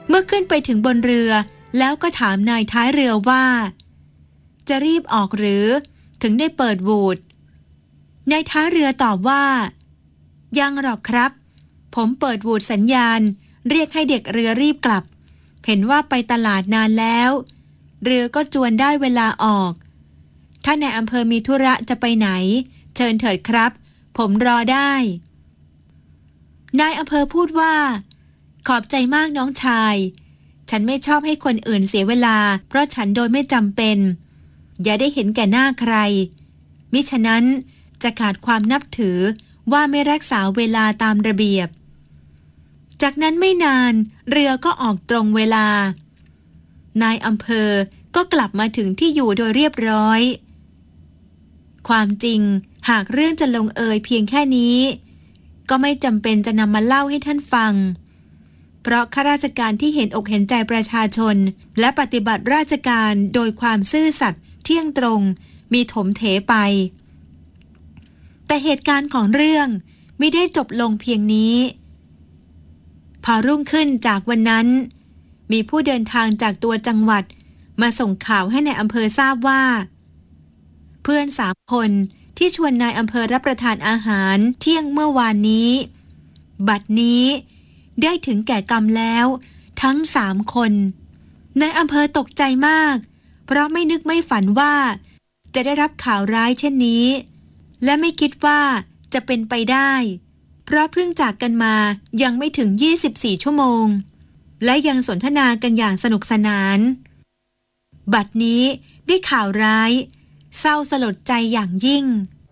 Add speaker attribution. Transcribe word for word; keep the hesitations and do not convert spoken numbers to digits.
Speaker 1: เมื่อขึ้นไปถึงบนเรือแล้วก็ถามนายท้ายเรือว่าจะรีบออกหรือถึงได้เปิดวูดนายท้ายเรือตอบว่ายังหรอกครับผมเปิดวูดสัญญาณเรียกให้เด็กเรือรีบกลับเห็นว่าไปตลาดนานแล้วเรือก็จวนได้เวลาออกถ้านายอำเภอมีธุระจะไปไหนเชิญเถิดครับผมรอได้นายอำเภอพูดว่าขอบใจมากน้องชายฉันไม่ชอบให้คนอื่นเสียเวลาเพราะฉันโดยไม่จำเป็นอย่าได้เห็นแก่หน้าใครมิฉะนั้นจะขาดความนับถือว่าไม่รักษาเวลาตามระเบียบจากนั้นไม่นานเรือก็ออกตรงเวลานายอำเภอก็กลับมาถึงที่อยู่โดยเรียบร้อยความจริงหากเรื่องจะลงเอยเพียงแค่นี้ก็ไม่จำเป็นจะนำมาเล่าให้ท่านฟังเพราะข้าราชการที่เห็นอกเห็นใจประชาชนและปฏิบัติราชการโดยความซื่อสัตย์เที่ยงตรงมีถมเถไปแต่เหตุการณ์ของเรื่องไม่ได้จบลงเพียงนี้พอรุ่งขึ้นจากวันนั้นมีผู้เดินทางจากตัวจังหวัดมาส่งข่าวให้ในอำเภอทราบว่าเพื่อนสามคนที่ชวนนายอำเภอรับประทานอาหารเที่ยงเมื่อวานนี้บัดนี้ได้ถึงแก่กรรมแล้วทั้งสามคนนายอำเภอตกใจมากเพราะไม่นึกไม่ฝันว่าจะได้รับข่าวร้ายเช่นนี้และไม่คิดว่าจะเป็นไปได้เพราะเพิ่งจากกันมายังไม่ถึงยี่สิบสี่ชั่วโมงและยังสนทนากันอย่างสนุกสนานบัดนี้ได้ข่าวร้ายเศร้าสลดใจอย่างยิ่ง